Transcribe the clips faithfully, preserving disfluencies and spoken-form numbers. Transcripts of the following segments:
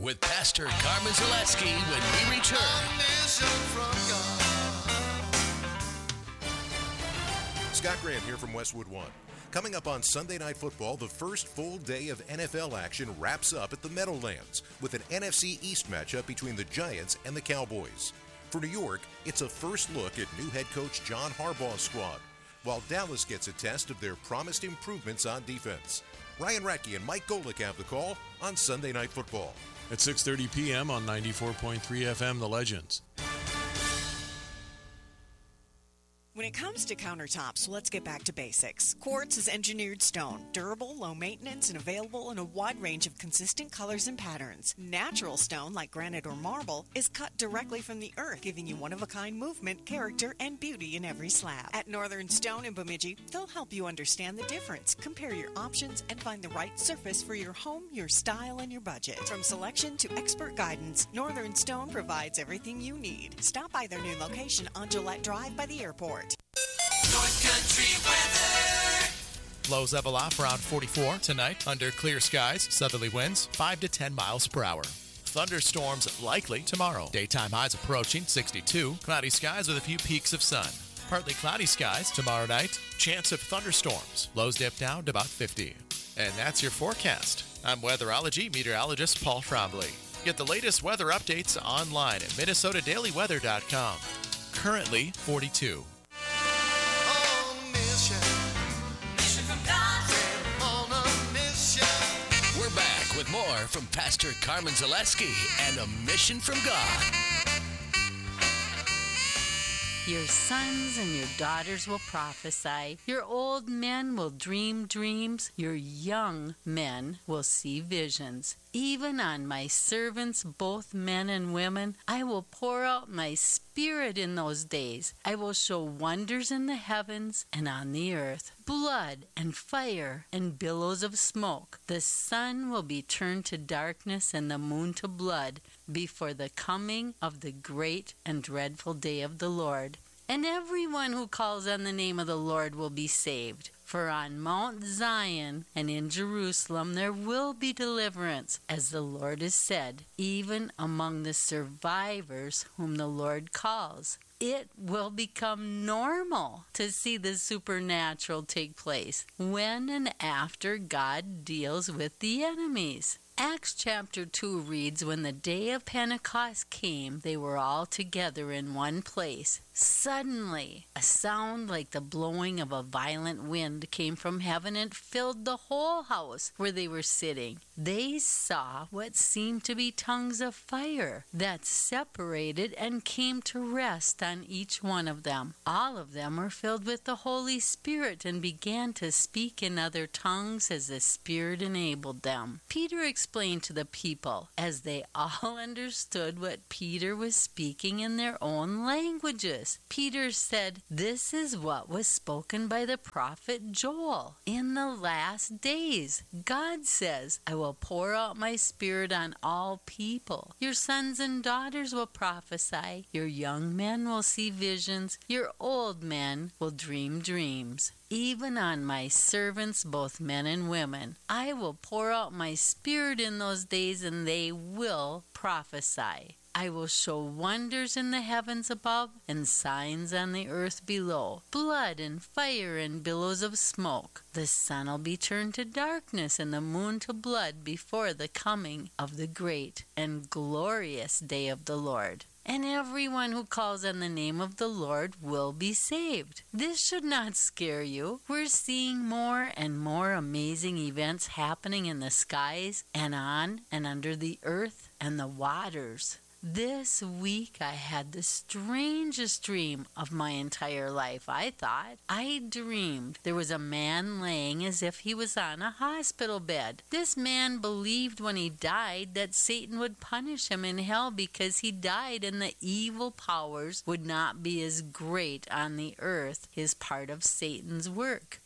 with Pastor Carmen Zaleski when we return. Scott Graham here from Westwood One. Coming up on Sunday Night Football, the first full day of N F L action wraps up at the Meadowlands with an N F C East matchup between the Giants and the Cowboys. For New York, it's a first look at new head coach John Harbaugh's squad, while Dallas gets a test of their promised improvements on defense. Ryan Radke and Mike Golick have the call on Sunday Night Football. At six thirty p.m. on ninety-four point three F M, The Legends. When it comes to countertops, let's get back to basics. Quartz is engineered stone, durable, low maintenance, and available in a wide range of consistent colors and patterns. Natural stone, like granite or marble, is cut directly from the earth, giving you one-of-a-kind movement, character, and beauty in every slab. At Northern Stone in Bemidji, they'll help you understand the difference, compare your options, and find the right surface for your home, your style, and your budget. From selection to expert guidance, Northern Stone provides everything you need. Stop by their new location on Gillette Drive by the airport. North Country weather. Lows level off around forty-four tonight under clear skies. Southerly winds five to ten miles per hour. Thunderstorms likely tomorrow. Daytime highs approaching sixty-two. Cloudy skies with a few peaks of sun. Partly cloudy skies tomorrow night. Chance of thunderstorms. Lows dip down to about fifty. And that's your forecast. I'm weatherology meteorologist Paul Trombley. Get the latest weather updates online at minnesota daily weather dot com. Currently forty-two. We're back with more from Pastor Carmen Zaleski and A Mission from God. Your sons and your daughters will prophesy. Your old men will dream dreams. Your young men will see visions. Even on my servants, both men and women, I will pour out my spirit in those days. I will show wonders in the heavens and on the earth, blood and fire and billows of smoke. The sun will be turned to darkness and the moon to blood before the coming of the great and dreadful day of the Lord. And everyone who calls on the name of the Lord will be saved. For on Mount Zion and in Jerusalem there will be deliverance, as the Lord has said, even among the survivors whom the Lord calls. It will become normal to see the supernatural take place when and after God deals with the enemies. Acts chapter two reads, when the day of Pentecost came, they were all together in one place. Suddenly, a sound like the blowing of a violent wind came from heaven and filled the whole house where they were sitting. They saw what seemed to be tongues of fire that separated and came to rest on each one of them. All of them were filled with the Holy Spirit and began to speak in other tongues as the Spirit enabled them. Peter explained to the people as they all understood what Peter was speaking in their own languages. Peter said, "This is what was spoken by the prophet Joel. In the last days, God says, I will pour out my spirit on all people. Your sons and daughters will prophesy. Your young men will see visions. Your old men will dream dreams. Even on my servants, both men and women, I will pour out my spirit in those days, and they will prophesy. I will show wonders in the heavens above and signs on the earth below, blood and fire and billows of smoke. The sun will be turned to darkness and the moon to blood before the coming of the great and glorious day of the Lord. And everyone who calls on the name of the Lord will be saved." This should not scare you. We're seeing more and more amazing events happening in the skies and on and under the earth and the waters. This week I had the strangest dream of my entire life, I thought. I dreamed there was a man laying as if he was on a hospital bed. This man believed when he died that Satan would punish him in hell because he died and the evil powers would not be as great on the earth, his part of Satan's work.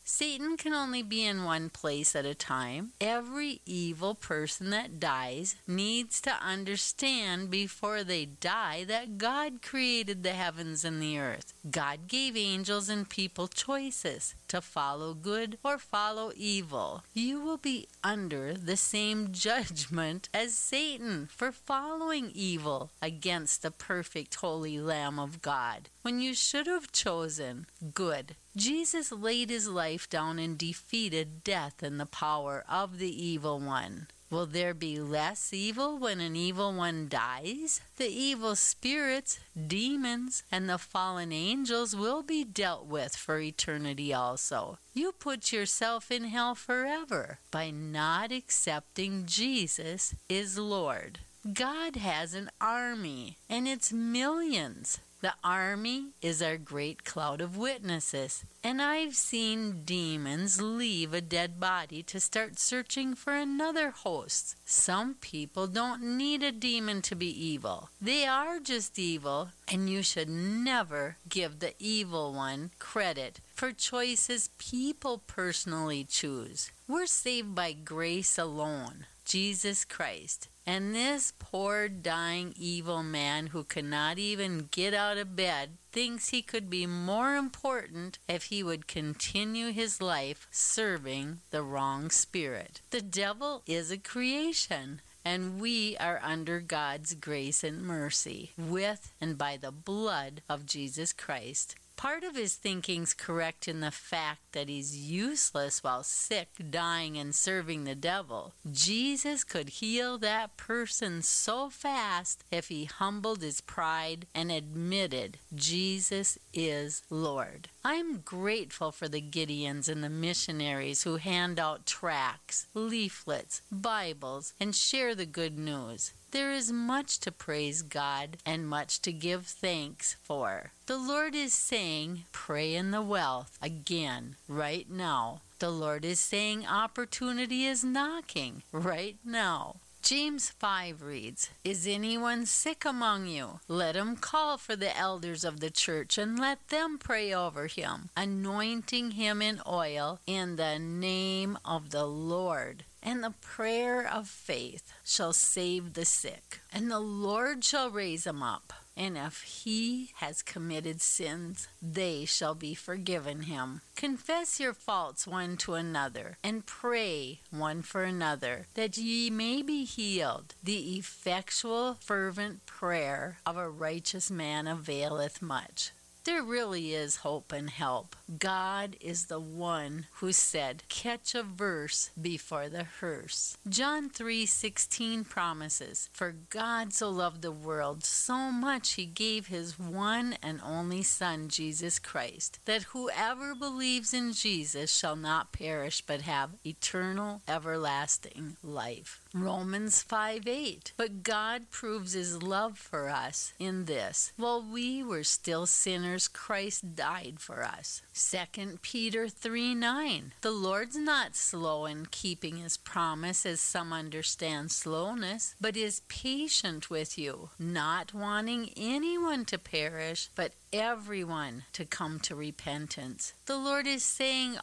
Satan can only be in one place at a time. Every evil person that dies needs to understand before they die that God created the heavens and the earth. God gave angels and people choices to follow good or follow evil. You will be under the same judgment as Satan for following evil against the perfect holy Lamb of God, when you should have chosen good. Jesus laid his life down and defeated death and the power of the evil one. Will there be less evil when an evil one dies? The evil spirits, demons, and the fallen angels will be dealt with for eternity also. You put yourself in hell forever by not accepting Jesus is Lord. God has an army, and it's millions. The army is our great cloud of witnesses, and I've seen demons leave a dead body to start searching for another host. Some people don't need a demon to be evil. They are just evil, and you should never give the evil one credit for choices people personally choose. We're saved by grace alone, Jesus Christ. And this poor, dying, evil man who cannot even get out of bed thinks he could be more important if he would continue his life serving the wrong spirit. The devil is a creation, and we are under God's grace and mercy, with and by the blood of Jesus Christ. Part of his thinking's correct in the fact that he's useless while sick, dying, and serving the devil. Jesus could heal that person so fast if he humbled his pride and admitted Jesus is Lord. I'm grateful for the Gideons and the missionaries who hand out tracts, leaflets, Bibles, and share the good news. There is much to praise God and much to give thanks for. The Lord is saying, pray in the wealth again right now. The Lord is saying opportunity is knocking right now. James five reads, is anyone sick among you? Let him call for the elders of the church and let them pray over him, anointing him in oil in the name of the Lord. And the prayer of faith shall save the sick, and the Lord shall raise him up. And if he has committed sins, they shall be forgiven him. Confess your faults one to another, and pray one for another, that ye may be healed. The effectual, fervent prayer of a righteous man availeth much. There really is hope and help. God is the one who said, catch a verse before the hearse. John three sixteen promises, for God so loved the world so much he gave his one and only Son, Jesus Christ, that whoever believes in Jesus shall not perish but have eternal, everlasting life. Romans five eight. But God proves his love for us in this: while we were still sinners, Christ died for us. Second Peter three nine. The Lord's not slow in keeping his promise, as some understand slowness, but is patient with you, not wanting anyone to perish, but everyone to come to repentance. The Lord is saying